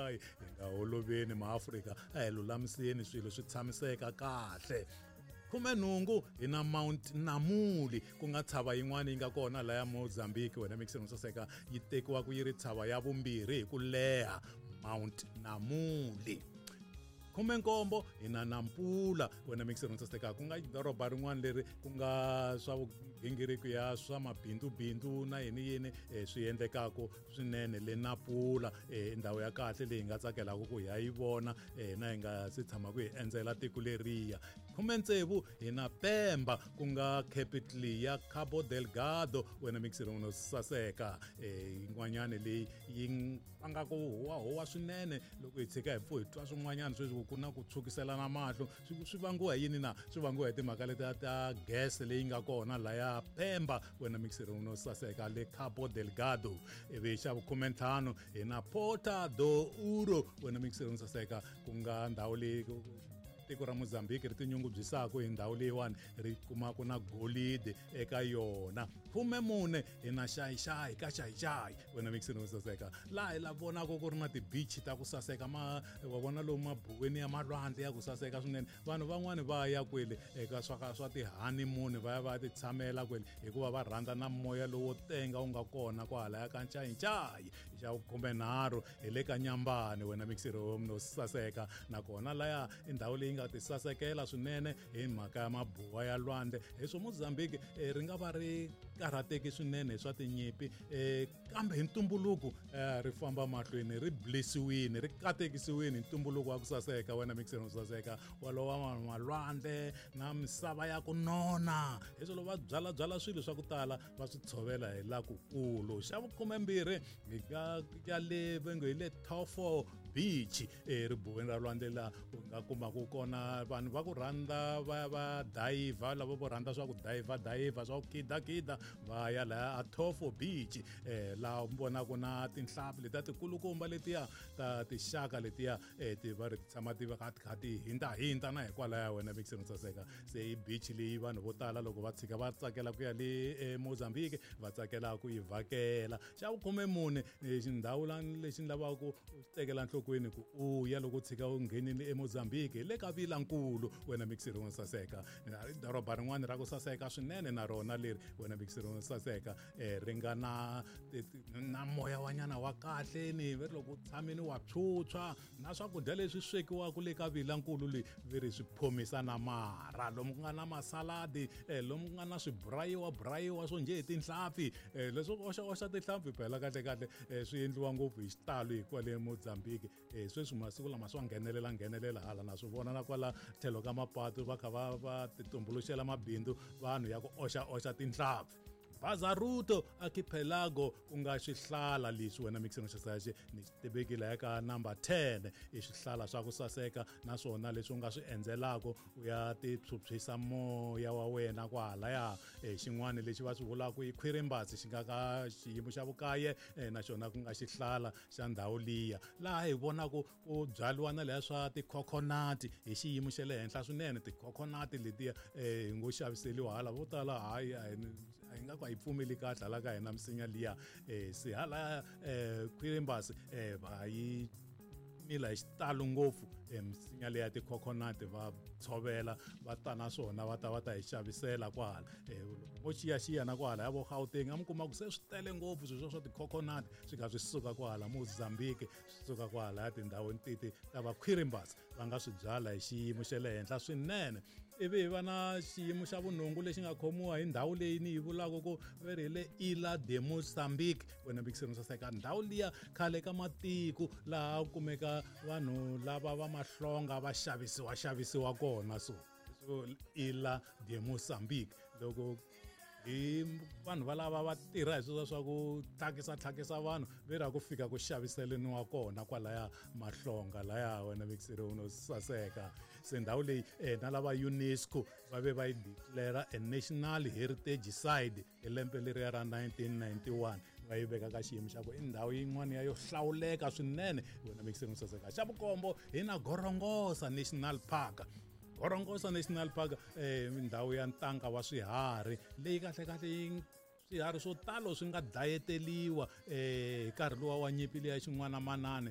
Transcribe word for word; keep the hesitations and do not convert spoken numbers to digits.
hi nga holoveni maAfrika a hi lulamiseni swilo swi tshamiseka kahle. Khume nhungu hi na Mount Namuli ku nga tshava yin'wana yi nga kona la ya Mozambique wena mixing saseka yi tekiwa ku yiri tshava ya vumbirhi hi ku leha Mount Namuli. Khume nkombo hi na Nampula wena mixing saseka ku nga doroba rin'wana leri ku nga swa vugingiriko ya swa mabindu bindu na yini yini swi endlekako swinene le Nampula ndhawu ya kahle leyi nga tsakelaka ku ya yi vona na hi nga si tshama ku hi endzela tiko leriya. Khume ntsevu hi na Pemba ku nga capital ya Cabo Delgado wena mixing saseka yin'wanyana leyi yi nga ku huwa huwa swinene loko hi tshika hi pfu hi twa swin'wanyana sweswi ku na ku tshukiselana mahlo swi vangiwa yini na swi vangiwa hi timhaka leti ta gas leyi nga kona la ya Pemba wena mixing saseka le Cabo Delgado. Ivi xa vukhume ntlhanu hi na Porta do Ouro wena mixing saseka ku nga ndhawu leyi tiko ra Mozambique ri tinyungubyisaka hi ndhawu leyiwani ri kumaka na golide eka yona. Khume mune hi na Xai-Xai ka Xai-Xai wena mixing saseka laha hi la vonaka ku ri na ti-beach ta ku saseka ma wa vona lomu mabuweni ya malwandle ya ku saseka swinene. Vanhu van'wani va ya kwele eka swa swa ti-honeymoon va ya va ti tshamela kwele hikuva va rhandza na moya lowo tenga wu nga kona kwahalaya ka Xai-Xai. Xa khume nharhu hi le ka Nyambane wena mixing saseka nakona laya i ndhawu leyi nga ti sasekela swinene hi mhaka ya mabuwa ya lwandle. Hi swo Mozambique ri nga va ri karhateki swinene hi swa tinyimpi kambe hi ntumbuluko ri famba mahlweni ri blesiwini ri katekisiwini hi ntumbuluko wa ku saseka wena mixing saseka walowa malwandle na misava ya ku nona. Hi swo va byala byala swilo swa ku tala va swi tshovela hi la ku kulu. Xa vukhume mbirhi hi nga ya le vengo hi le Tofo Beach ribuweni ra lwandle la u nga kuma ku kona vanhu va ku rhandza va va dive lava vo rhandza swa ku dive dive swa ku kida kida va ya la a Tofo Beach la vonaku na tinhlampfi leti ti kulukumba letiya ta tixaka letiya ti va ri tshama ti va kha ti hinda hinda na hikwalaya wena mixing saseka. Se i beach leyi vanhu vo tala loko va tshika va tsakela ku ya le Mozambique va tsakela ku yi vhakela. Xa vukhume mune xindhawu lexi ni lavaka ku tekela nhlokweni ku u ya loko tshika u nghenile eMozambique le ka Vilankulu wena mixing saseka. Doroba rin'wana ra ku saseka swinene na rona leri wena mixing saseka ri nga na na moya wa nyana wa kahle ni ve loko tshamini wa phyuphya na swakudya leswi swekiwaka le ka Vilankulu le veri swi phomisa na mara lomu ku nga na masaladi lomu ku nga na swibrayiwa brayiwa swo njhe hi tinhlampfi leswo oxa oxa tinhlampfi phela kahle kahle swi endliwa ngopfu hi xitalo hi kwale Mozambique. Sweswi masiku lama swa nghenelela nghenelela hala na swi vona na kwala tlhelo ka mapatu va kha va va titumbuluxela mabindzu vanhu ya ku oxa oxa tinhlampfi. Bazaruto Archipelago ku nga xihlala leswi wena mixing saseka ni tibekile eka number ten i swihlala swa ku saseka naswona leswi u nga swi endzelako u ya ti phyuphyisa moya wa wena kwahalaya. Xin'wana lexi va swi vulaka i Quirimbas xi nga ka xiyimo xa vukaye naxona ku nga xihlala xa ndhawu liya laha hi vonaka ku byaliwa na leya swa ti-coconut hi xiyimo xa le henhla swinene. Ti-coconut letiya hi ngo xaviseliwa hala vo tala hayi hi nga yi pfumeli kahle hala ka hina misinya liya se hala Quirimbas va yi mila hi xitalo ngopfu misinya leya ti-coconut va tshovela va ta na swona va ta va ta hi xavisela kwahala mo xiyaxiya na kwahala ya vo Gauteng a mi kuma ku se swi tele ngopfu swilo swa ti-coconut swi kha swi suka kwahala Mozambique swi suka kwahala ya tindhawini titi ta va Quirimbas va nga swi byala hi xiyimo xa le henhla swinene. Ivi hi va na xiyimo xa vunhungu lexi nga khomiwa hi ndhawu leyi ni yi vulaka ku ve ri hi le Ilha de Moçambique wena mixing saseka. Ndhawu liya khale ka matiko laha kumeka vanhu lava va mahlonga va xavisiwa xavisiwa kona so so Ilha de Moçambique loko hi vanhu valava va tirha hi swilo swa ku tlhakisa tlhakisa vanhu ve ra ku fika ku xaviseleniwa kona kwalaya mahlonga laya wena mixing saseka. Se ndhawu leyi na lava UNESCO va ve va yi declare a national heritage site hi lembe leriya ra nineteen ninety-one va yi veka ka xiyimo xa ku i ndhawu yin'wana ya yo hlawuleka swinene wena mixing saseka. Xa vukombo hi na Gorongosa National Park. Gorongosa National Park ndhawu ya ntanga wa swiharhi leyi kahle kahle yi swiharhi swo talo swi nga dlayeteliwa hi nkarhi luwa wa nyimpi leya xin'wana manane